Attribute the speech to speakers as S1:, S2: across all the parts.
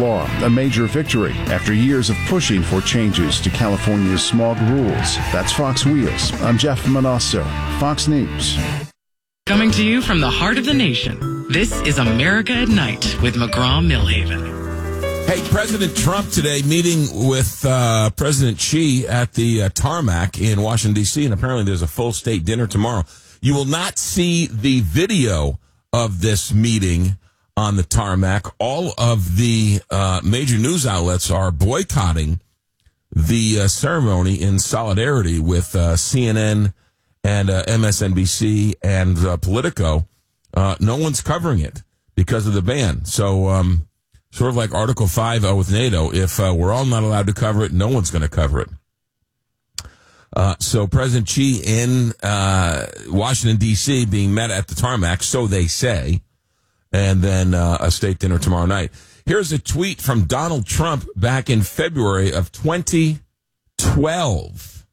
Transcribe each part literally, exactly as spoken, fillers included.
S1: law, a major victory after years of pushing for changes to California's smog rules. That's Fox Wheels. I'm Jeff Manasso, Fox News.
S2: Coming to you from the heart of the nation, this is America at Night with McGraw-Millhaven.
S3: Hey, President Trump today meeting with uh, President Xi at the uh, tarmac in Washington, D C, and apparently there's a full state dinner tomorrow. You will not see the video of this meeting on the tarmac. All of the uh, major news outlets are boycotting the uh, ceremony in solidarity with uh, C N N and uh, M S N B C and uh, Politico. Uh, no one's covering it because of the ban. So, um, sort of like Article five uh, with NATO, if uh, we're all not allowed to cover it, no one's going to cover it. Uh, so President Xi in uh, Washington, D C being met at the tarmac, so they say, and then uh, a state dinner tomorrow night. Here's a tweet from Donald Trump back in February of twenty twelve.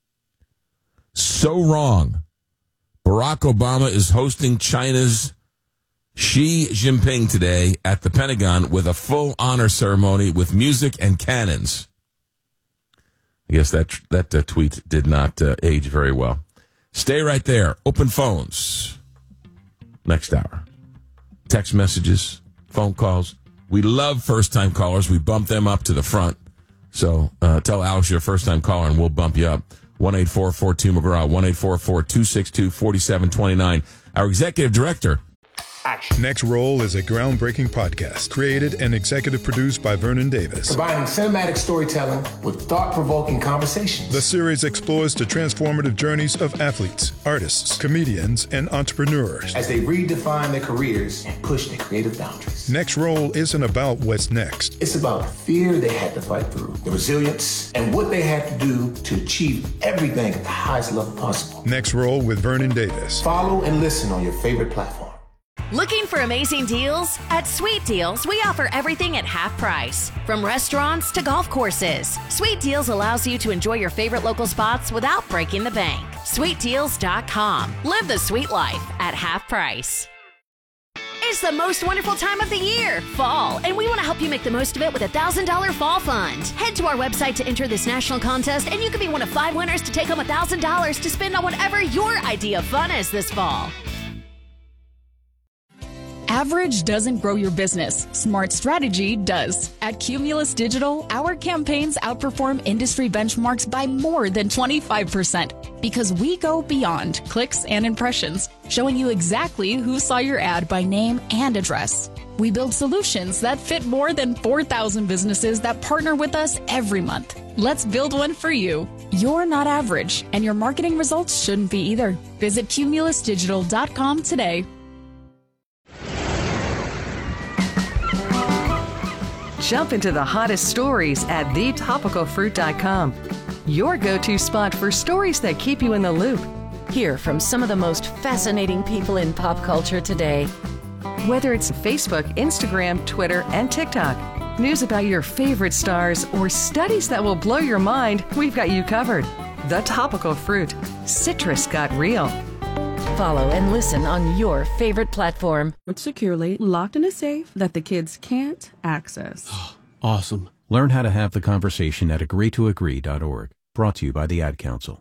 S3: So wrong. Barack Obama is hosting China's Xi Jinping today at the Pentagon with a full honor ceremony with music and cannons. I guess that that uh, tweet did not uh, age very well. Stay right there. Open phones. Next hour. Text messages, phone calls. We love first-time callers. We bump them up to the front. So uh, tell Alex you're a first-time caller, and we'll bump you up. one eight four four two McGraw, one eight four four two six two four seven two nine. Our executive director.
S4: Action. Next Roll is a groundbreaking podcast created and executive produced by Vernon Davis.
S5: Combining cinematic storytelling with thought-provoking conversations.
S4: The series explores the transformative journeys of athletes, artists, comedians, and entrepreneurs
S5: as they redefine their careers and push their creative boundaries.
S4: Next Roll isn't about what's next.
S5: It's about the fear they had to fight through, the resilience, and what they had to do to achieve everything at the highest level possible.
S4: Next Roll with Vernon Davis.
S5: Follow and listen on your favorite platform.
S6: Looking for amazing deals? At Sweet Deals, we offer everything at half price. From restaurants to golf courses, Sweet Deals allows you to enjoy your favorite local spots without breaking the bank. sweet deals dot com. Live the sweet life at half price. It's the most wonderful time of the year, fall, and we want to help you make the most of it with a one thousand dollars Fall Fund. Head to our website to enter this national contest, and you can be one of five winners to take home one thousand dollars to spend on whatever your idea of fun is this fall.
S7: Average doesn't grow your business. Smart strategy does. At Cumulus Digital, our campaigns outperform industry benchmarks by more than twenty-five percent because we go beyond clicks and impressions, showing you exactly who saw your ad by name and address. We build solutions that fit more than four thousand businesses that partner with us every month. Let's build one for you. You're not average, and your marketing results shouldn't be either. Visit cumulus digital dot com today.
S8: Jump into the hottest stories at the topical fruit dot com. Your go-to spot for stories that keep you in the loop.
S9: Hear from some of the most fascinating people in pop culture today.
S8: Whether it's Facebook, Instagram, Twitter, and TikTok, news about your favorite stars, or studies that will blow your mind, we've got you covered. The Topical Fruit. Citrus got real.
S9: Follow and listen on your favorite platform.
S10: It's securely locked in a safe that the kids can't access.
S11: Awesome. Learn how to have the conversation at agree to agree dot org. Brought to you by the Ad Council.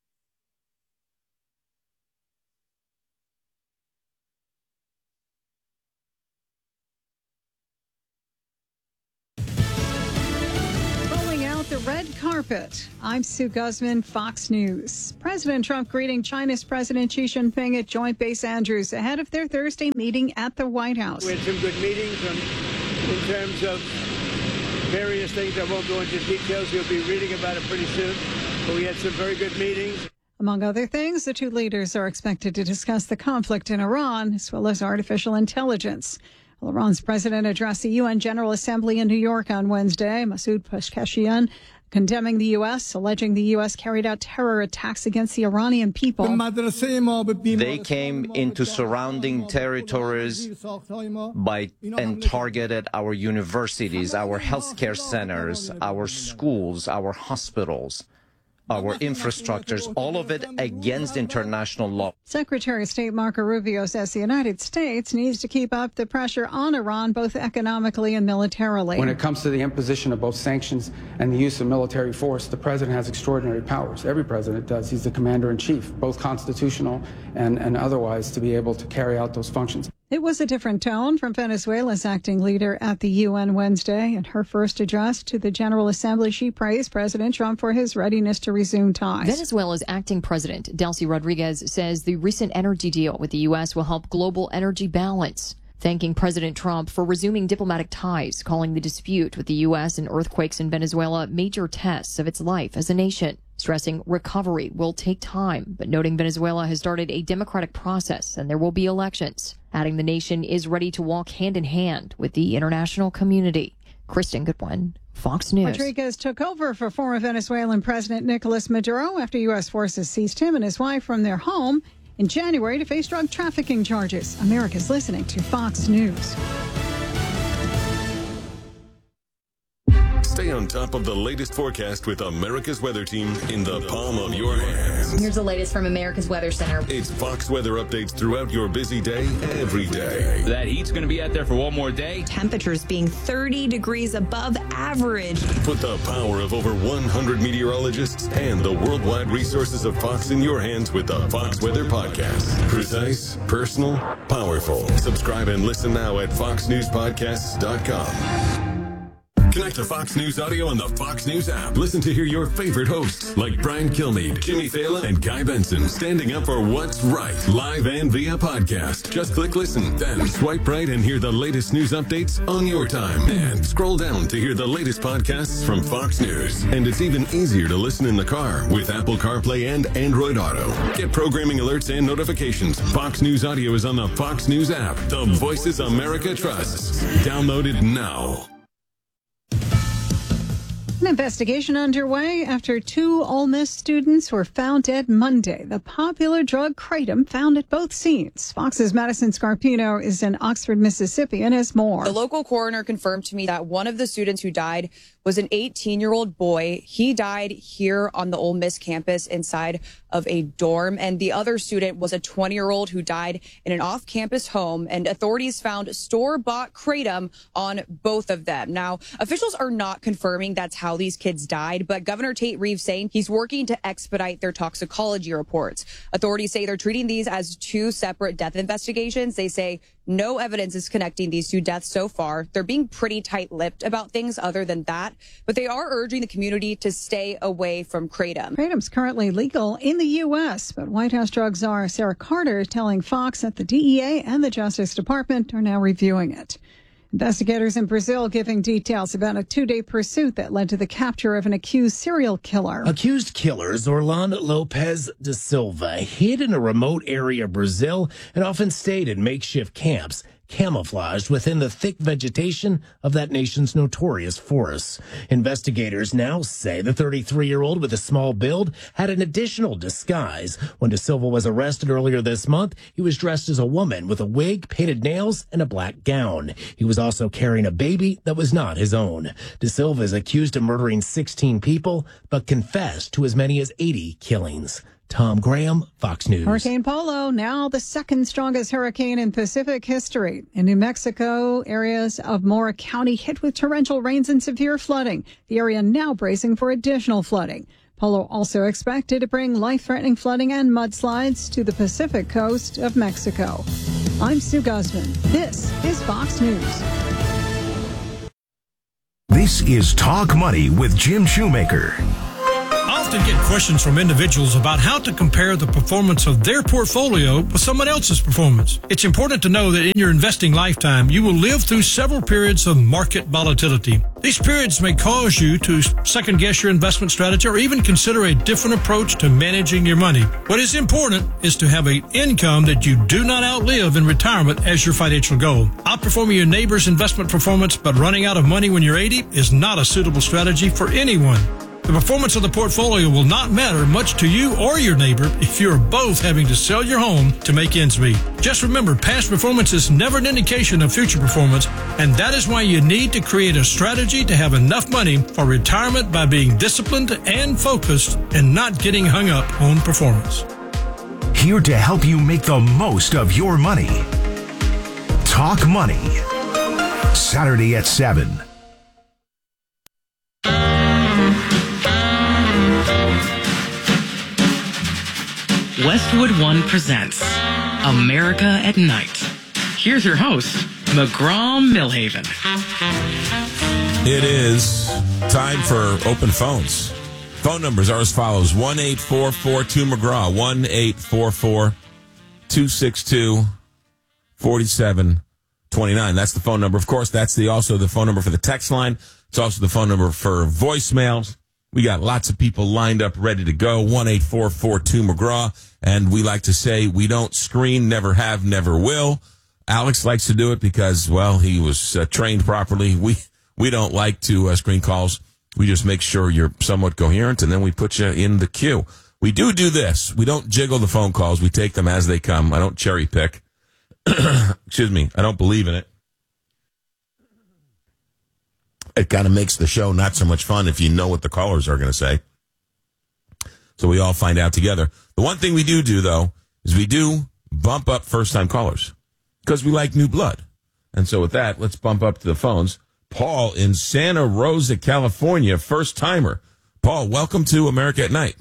S12: The red carpet. I'm Sue Guzman, Fox News. President Trump greeting China's President Xi Jinping at Joint Base Andrews ahead of their Thursday meeting at the White House.
S13: We had some good meetings on, in terms of various things. I won't go into details. You'll be reading about it pretty soon. But we had some very good meetings.
S12: Among other things, the two leaders are expected to discuss the conflict in Iran as well as artificial intelligence. Well, Iran's president addressed the U N General Assembly in New York on Wednesday. Masoud Pezeshkian condemning the U S, alleging the U S carried out terror attacks against the Iranian people.
S14: They came into surrounding territories by and targeted our universities, our healthcare centers, our schools, our hospitals. our infrastructures, all of it against international law.
S12: Secretary of State Marco Rubio says the United States needs to keep up the pressure on Iran, both economically and militarily.
S15: When it comes to the imposition of both sanctions and the use of military force, the president has extraordinary powers. Every president does. He's the commander-in-chief, both constitutional and, and otherwise, to be able to carry out those functions.
S12: It was a different tone from Venezuela's acting leader at the U N Wednesday. In her first address to the General Assembly, she praised President Trump for his readiness to resume ties.
S16: Venezuela's acting president, Delcy Rodriguez, says the recent energy deal with the U S will help global energy balance, thanking President Trump for resuming diplomatic ties, calling the dispute with the U S and earthquakes in Venezuela major tests of its life as a nation, stressing recovery will take time, but noting Venezuela has started a democratic process and there will be elections, adding the nation is ready to walk hand in hand with the international community. Kristen Goodwin, Fox News.
S12: Rodriguez took over for former Venezuelan President Nicolas Maduro after U S forces seized him and his wife from their home in January to face drug trafficking charges. America's listening to Fox News.
S17: Stay on top of the latest forecast with America's Weather Team in the palm of your hands.
S18: Here's the latest from America's Weather Center.
S17: It's Fox weather updates throughout your busy day, every day.
S19: That heat's going to be out there for one more day.
S18: Temperatures being thirty degrees above average.
S17: Put the power of over one hundred meteorologists and the worldwide resources of Fox in your hands with the Fox Weather Podcast. Precise, personal, powerful. Subscribe and listen now at fox news podcasts dot com. Connect to Fox News Audio on the Fox News app. Listen to hear your favorite hosts like Brian Kilmeade, Jimmy Fallon, and Guy Benson standing up for what's right, live and via podcast. Just click listen, then swipe right and hear the latest news updates on your time. And scroll down to hear the latest podcasts from Fox News. And it's even easier to listen in the car with Apple CarPlay and Android Auto. Get programming alerts and notifications. Fox News Audio is on the Fox News app. The voices America trusts. Download it now.
S12: An investigation underway after two Ole Miss students were found dead Monday. The popular drug kratom found at both scenes. Fox's Madison Scarpino is in Oxford, Mississippi, and has more.
S20: The local coroner confirmed to me that one of the students who died was an eighteen-year-old boy. He died here on the Ole Miss campus inside of a dorm, and the other student was a twenty-year-old who died in an off-campus home, and authorities found store-bought kratom on both of them. Now, officials are not confirming that's how these kids died, but Governor Tate Reeves saying he's working to expedite their toxicology reports. Authorities say they're treating these as two separate death investigations. They say no evidence is connecting these two deaths so far. They're being pretty tight-lipped about things other than that, but they are urging the community to stay away from kratom.
S12: Kratom's currently legal in the U S, but White House drug czar Sarah Carter telling Fox that the D E A and the Justice Department are now reviewing it. Investigators in Brazil giving details about a two-day pursuit that led to the capture of an accused serial killer.
S21: Accused killers Orlando Lopez da Silva hid in a remote area of Brazil and often stayed in makeshift camps, camouflaged within the thick vegetation of that nation's notorious forests. Investigators now say the thirty-three-year-old with a small build had an additional disguise. When Da Silva was arrested earlier this month, he was dressed as a woman with a wig, painted nails, and a black gown. He was also carrying a baby that was not his own. Da Silva is accused of murdering sixteen people, but confessed to as many as eighty killings. Tom Graham, Fox News.
S12: Hurricane Polo, now the second strongest hurricane in Pacific history. In New Mexico, areas of Mora County hit with torrential rains and severe flooding. The area now bracing for additional flooding. Polo also expected to bring life-threatening flooding and mudslides to the Pacific coast of Mexico. I'm Sue Guzman. This is Fox News.
S22: This is Talk Money with Jim Shoemaker.
S23: I often get questions from individuals about how to compare the performance of their portfolio with someone else's performance. It's important to know that in your investing lifetime, you will live through several periods of market volatility. These periods may cause you to second guess your investment strategy or even consider a different approach to managing your money. What is important is to have an income that you do not outlive in retirement as your financial goal. Outperforming your neighbor's investment performance but running out of money when you're eighty is not a suitable strategy for anyone. The performance of the portfolio will not matter much to you or your neighbor if you're both having to sell your home to make ends meet. Just remember, past performance is never an indication of future performance, and that is why you need to create a strategy to have enough money for retirement by being disciplined and focused and not getting hung up on performance.
S22: Here to help you make the most of your money. Talk Money. Saturday at seven.
S1: Westwood One presents America at Night. Here's your host, McGraw Millhaven.
S2: It is time for open phones. Phone numbers are as follows: one eight four four two McGraw, one eight four four two six two four seven two nine. That's the phone number. Of course, that's the also the phone number for the text line. It's also the phone number for voicemails. We got lots of people lined up, ready to go. one eight four four two McGraw. And we like to say we don't screen, never have, never will. Alex likes to do it because, well, he was uh, trained properly. We we don't like to uh, screen calls. We just make sure you're somewhat coherent, and then we put you in the queue. We do do this. We don't jiggle the phone calls. We take them as they come. I don't cherry pick. Excuse me. I don't believe in it. It kind of makes the show not so much fun if you know what the callers are going to say. So we all find out together. The one thing we do do, though, is we do bump up first-time callers because we like new blood. And so with that, let's bump up to the phones. Paul in Santa Rosa, California, first-timer. Paul, welcome to America at Night.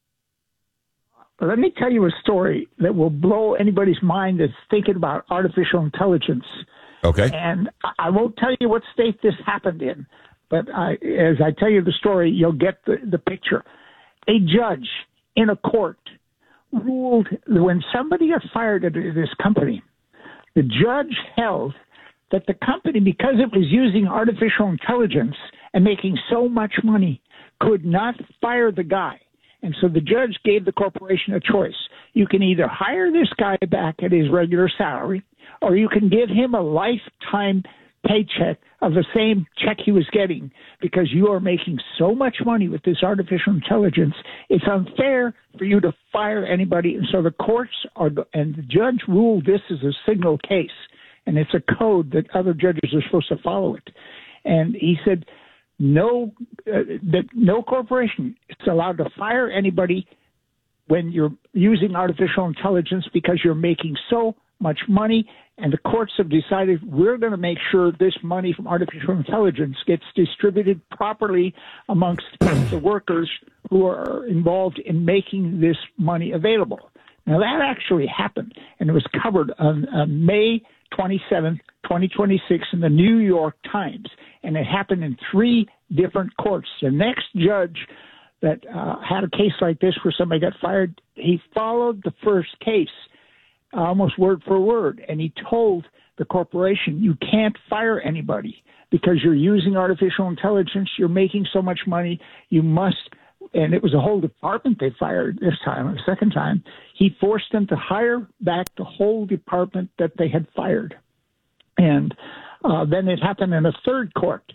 S3: Let me tell you a story that will blow anybody's mind that's thinking about artificial intelligence.
S2: Okay.
S3: And I won't tell you what state this happened in, but I, as I tell you the story, you'll get the, the picture. A judge in a court ruled that when somebody got fired at this company, the judge held that the company, because it was using artificial intelligence and making so much money, could not fire the guy. And so the judge gave the corporation a choice. You can either hire this guy back at his regular salary, or you can give him a lifetime paycheck of the same check he was getting because you are making so much money with this artificial intelligence. It's unfair for you to fire anybody. And so the courts are, and the judge ruled this is a signal case, and it's a code that other judges are supposed to follow it. And he said, no, uh, that no corporation is allowed to fire anybody when you're using artificial intelligence because you're making so much money. And the courts have decided we're going to make sure this money from artificial intelligence gets distributed properly amongst the workers who are involved in making this money available. Now, that actually happened, and it was covered on uh, May twenty-seventh, twenty twenty-six in the New York Times, and it happened in three different courts. The next judge that uh, had a case like this where somebody got fired, he followed the first case almost word for word, and he told the corporation, you can't fire anybody because you're using artificial intelligence, you're making so much money, you must, and it was a whole department they fired this time, the second time. He forced them to hire back the whole department that they had fired. And uh, then it happened in a third court,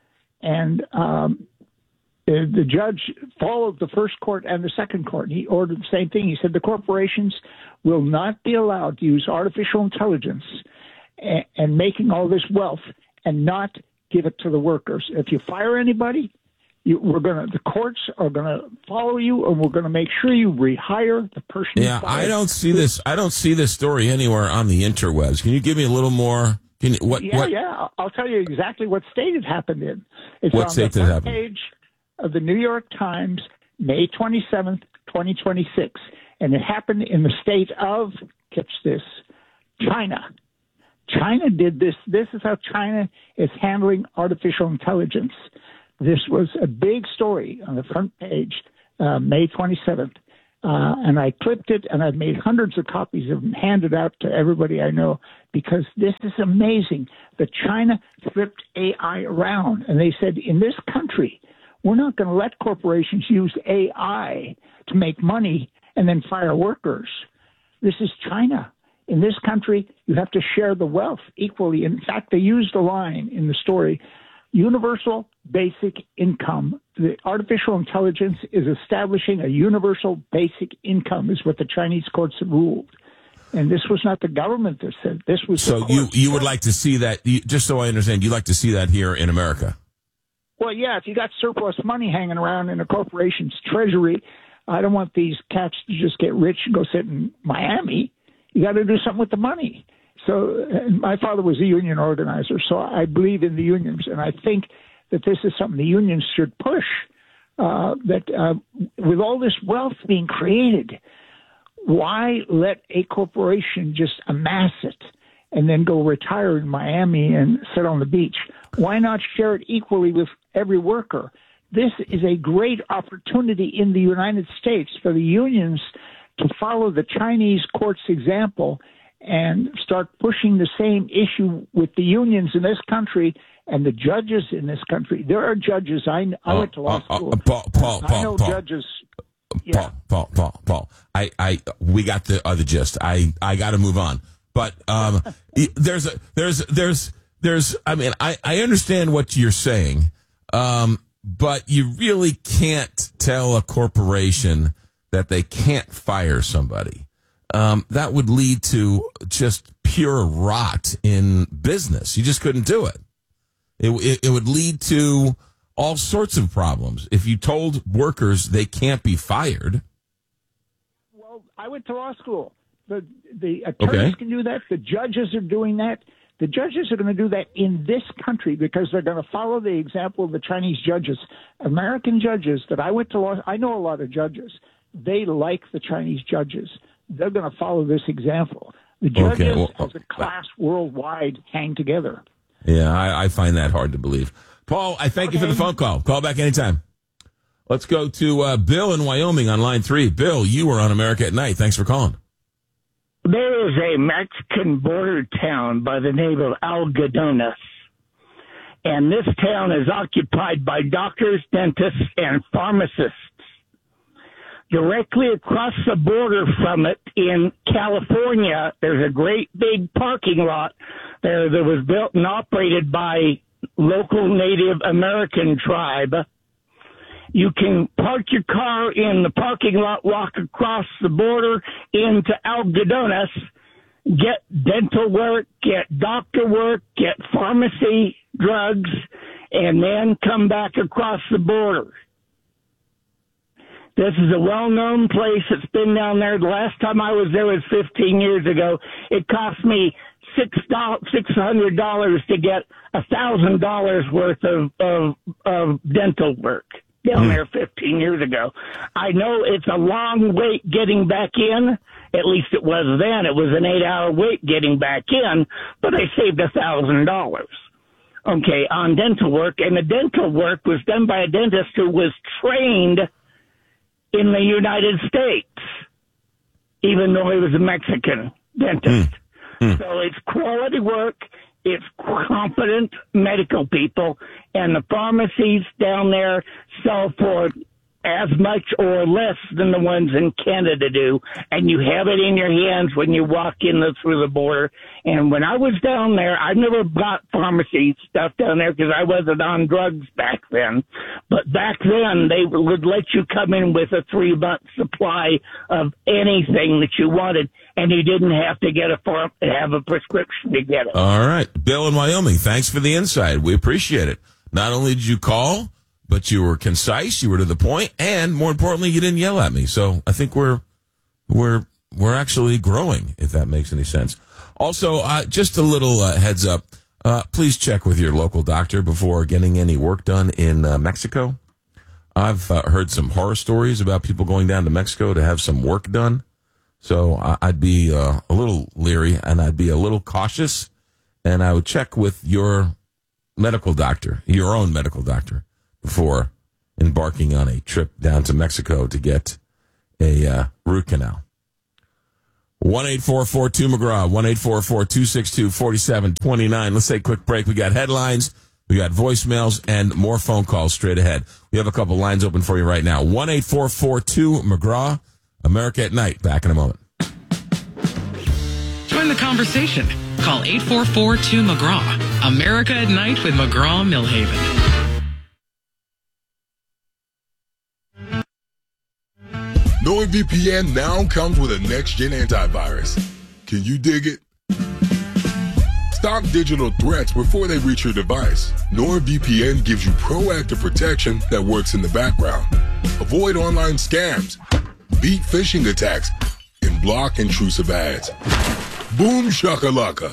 S3: and um, the, the judge followed the first court and the second court. He ordered the same thing. He said the corporations will not be allowed to use artificial intelligence and, and making all this wealth and not give it to the workers. If you fire anybody, you, we're going to, the courts are going to follow you, and we're going to make sure you rehire the person.
S2: Yeah, I don't see this. I don't see this story anywhere on the interwebs. Can you give me a little more? Can you, what?
S3: Yeah,
S2: what?
S3: yeah. I'll tell you exactly what state it happened in. It's
S2: What
S3: on
S2: state
S3: the
S2: did it
S3: front
S2: happen?
S3: page of the New York Times, May twenty-seventh, twenty twenty-six. And it happened in the state of, catch this, China. China did this. This is how China is handling artificial intelligence. This was a big story on the front page, uh, May twenty-seventh. Uh, and I clipped it, and I've made hundreds of copies of them, handed out to everybody I know, because this is amazing that China flipped A I around. And they said, in this country, we're not going to let corporations use A I to make money and then fire workers. This is China. In this country, you have to share the wealth equally. In fact, they used a line in the story, universal basic income the artificial intelligence is establishing a universal basic income, is what the Chinese courts have ruled. And this was not the government that said this was.
S2: So you you would like to see that? You, just so I understand, you'd like to see that here in America?
S3: Well, yeah. If you got surplus money hanging around in a corporation's treasury, I don't want these cats to just get rich and go sit in Miami. You got to do something with the money. So and my father was a union organizer, so I believe in the unions, and I think that this is something the unions should push. Uh, that uh, with all this wealth being created, why let a corporation just amass it and then go retire in Miami and sit on the beach? Why not share it equally with every worker? This is a great opportunity in the United States for the unions to follow the Chinese court's example and start pushing the same issue with the unions in this country and the judges in this country. There are judges. I, I went to law
S2: uh,
S3: school.
S2: Uh, Paul, Paul, Paul,
S3: I know
S2: Paul.
S3: judges. Yeah.
S2: Paul, Paul, Paul, Paul. I, I, we got the other gist. I, I got to move on. But um, there's a, there's, there's, there's. I mean, I, I understand what you're saying, um, but you really can't tell a corporation that they can't fire somebody. Um, that would lead to just pure rot in business. You just couldn't do it. It, it, it would lead to all sorts of problems if you told workers they can't be fired.
S3: Well, I went to law school. The the attorneys
S2: Okay.
S3: can do that. The judges are doing that. The judges are going to do that in this country because they're going to follow the example of the Chinese judges. American judges that I went to law, I know a lot of judges. They like the Chinese judges. They're going to follow this example. The judges,
S2: Okay, well,
S3: as a class worldwide, hang together.
S2: Yeah, I, I find that hard to believe. Paul, I thank you for the phone call. Call back anytime. Let's go to uh, Bill in Wyoming on line three. Bill, you were on America at Night. Thanks for calling.
S4: There is a Mexican border town by the name of Algodones, and this town is occupied by doctors, dentists, and pharmacists. Directly across the border from it in California, there's a great big parking lot there that was built and operated by local Native American tribe. You can park your car in the parking lot, walk across the border into Algodones, get dental work, get doctor work, get pharmacy drugs, and then come back across the border. This is a well-known place. It's been down there. The last time I was there was fifteen years ago. It cost me six hundred dollars to get one thousand dollars worth of, of, of dental work down there fifteen years ago. I know it's a long wait getting back in. At least it was then. It was an eight-hour wait getting back in, but I saved one thousand dollars. Okay, on dental work. And the dental work was done by a dentist who was trained in the United States, even though he was a Mexican dentist. Mm. Mm. So it's quality work, it's competent medical people, and the pharmacies down there sell for as much or less than the ones in Canada do, and you have it in your hands when you walk in the, through the border. And when I was down there, I never bought pharmacy stuff down there because I wasn't on drugs back then. But back then, they would let you come in with a three-month supply of anything that you wanted, and you didn't have to get a form, have a prescription to get it.
S2: All right. Bill in Wyoming, thanks for the insight. We appreciate it. Not only did you call, but you were concise, you were to the point, and more importantly, you didn't yell at me. So I think we're we're we're actually growing, if that makes any sense. Also, uh, just a little uh, heads up: uh, please check with your local doctor before getting any work done in uh, Mexico. I've uh, heard some horror stories about people going down to Mexico to have some work done. So I- I'd be uh, a little leery, and I'd be a little cautious, and I would check with your medical doctor, your own medical doctor, before embarking on a trip down to Mexico to get a uh, root canal. one eight four four two McGraw, one eight four four two six two four seven two nine. Let's take a quick break. We got headlines, we got voicemails, and more phone calls straight ahead. We have a couple lines open for you right now. one eight four four two McGraw, America at Night. Back in a moment.
S1: Join the conversation. Call eight four four two McGraw. America at Night with McGraw Millhaven.
S5: NordVPN now comes with a next-gen antivirus. Can you dig it? Stop digital threats before they reach your device. NordVPN gives you proactive protection that works in the background. Avoid online scams, beat phishing attacks, and block intrusive ads. Boom shakalaka.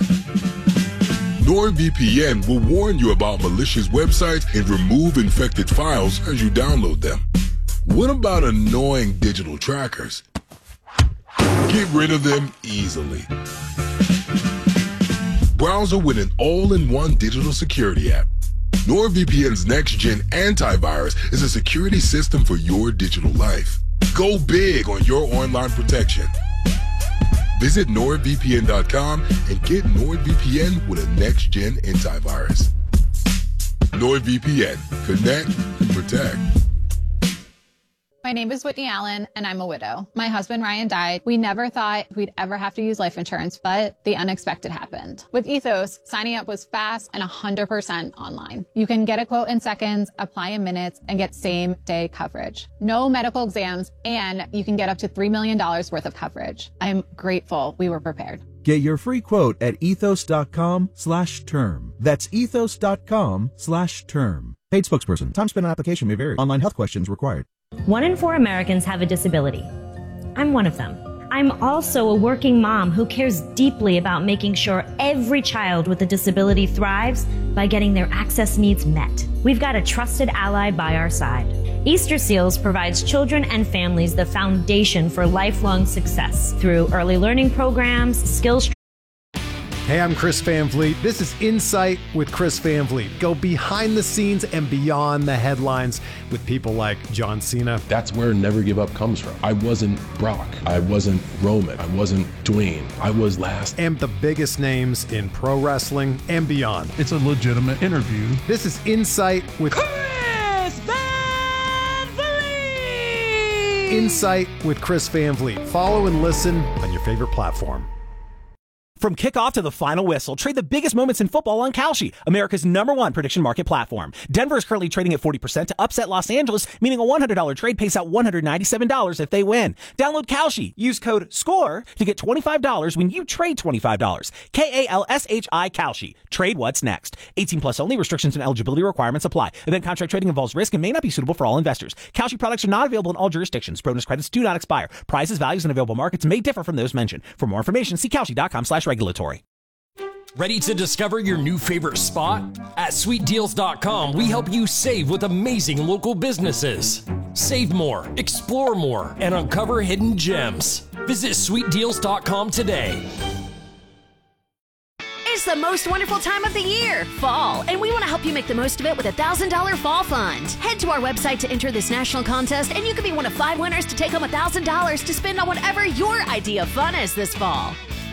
S5: NordVPN will warn you about malicious websites and remove infected files as you download them. What about annoying digital trackers? Get rid of them easily. Browser with an all-in-one digital security app. NordVPN's next-gen antivirus is a security system for your digital life. Go big on your online protection. Visit nord V P N dot com and get NordVPN with a next-gen antivirus. NordVPN. Connect and protect.
S6: My name is Whitney Allen, and I'm a widow. My husband, Ryan, died. We never thought we'd ever have to use life insurance, but the unexpected happened. With Ethos, signing up was fast and one hundred percent online. You can get a quote in seconds, apply in minutes, and get same-day coverage. No medical exams, and you can get up to three million dollars worth of coverage. I'm grateful we were prepared.
S7: Get your free quote at ethos.com slash term. That's ethos.com slash term. Paid spokesperson. Time spent on application may vary. Online health questions required.
S24: One in four Americans have a disability. I'm one of them. I'm also a working mom who cares deeply about making sure every child with a disability thrives by getting their access needs met. We've got a trusted ally by our side. Easter Seals provides children and families the foundation for lifelong success through early learning programs, skills.
S25: Hey, I'm Chris Van Vliet. This is Insight with Chris Van Vliet. Go behind the scenes and beyond the headlines with people like John Cena.
S26: That's where Never Give Up comes from. I wasn't Brock. I wasn't Roman. I wasn't Dwayne. I was last.
S25: And the biggest names in pro wrestling and beyond.
S27: It's a legitimate interview.
S25: This is Insight with
S28: Chris Van Vliet.
S25: Insight with Chris Van Vliet. Follow and listen on your favorite platform.
S29: From kickoff to the final whistle, trade the biggest moments in football on Kalshi, America's number one prediction market platform. Denver is currently trading at forty percent to upset Los Angeles, meaning a one hundred dollars trade pays out one hundred ninety-seven dollars if they win. Download Kalshi. Use code SCORE to get twenty-five dollars when you trade twenty-five dollars. K A L S H I Kalshi. Trade what's next. eighteen plus only. Restrictions and eligibility requirements apply. Event contract trading involves risk and may not be suitable for all investors. Kalshi products are not available in all jurisdictions. Bonus credits do not expire. Prices, values, and available markets may differ from those mentioned. For more information, see Kalshi.com slash regulatory.
S30: Ready to discover your new favorite spot? At sweet deals dot com, we help you save with amazing local businesses. Save more, explore more, and uncover hidden gems. Visit sweet deals dot com today.
S9: It's the most wonderful time of the year, fall, and we want to help you make the most of it with a one thousand dollars fall fund. Head to our website to enter this national contest, and you can be one of five winners to take home one thousand dollars to spend on whatever your idea of fun is this fall.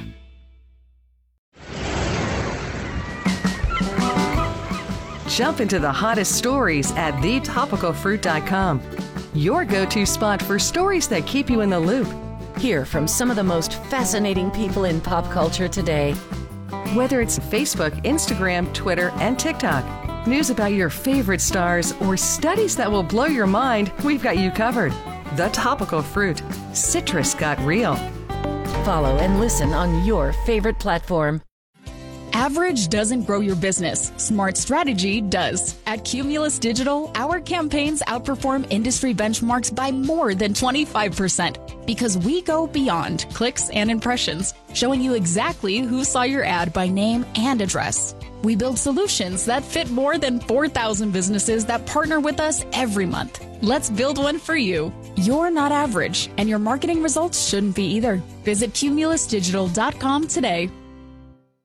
S8: Jump into the hottest stories at the topical fruit dot com. Your go-to spot for stories that keep you in the loop.
S9: Hear from some of the most fascinating people in pop culture today.
S8: Whether it's Facebook, Instagram, Twitter, and TikTok, news about your favorite stars, or studies that will blow your mind, we've got you covered. The Topical Fruit. Citrus got real.
S9: Follow and listen on your favorite platform.
S31: Average doesn't grow your business. Smart strategy does. At Cumulus Digital, our campaigns outperform industry benchmarks by more than twenty-five percent because we go beyond clicks and impressions, showing you exactly who saw your ad by name and address. We build solutions that fit more than four thousand businesses that partner with us every month. Let's build one for you. You're not average, and your marketing results shouldn't be either. Visit cumulus digital dot com today.